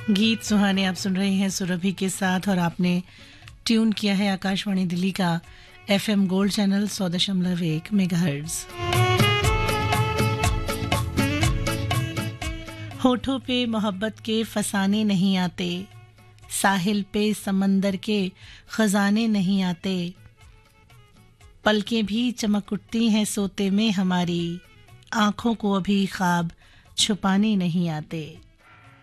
गीत सुहाने आप सुन रहे हैं सुरभि के साथ और आपने ट्यून किया है आकाशवाणी दिल्ली का एफएम गोल्ड चैनल 100.1 मेगाहर्ट्ज। होठों पे मोहब्बत के फसाने नहीं आते, साहिल पे समंदर के खजाने नहीं आते, पलकें भी चमक उठती हैं सोते में हमारी, आंखों को अभी ख्वाब छुपाने नहीं आते।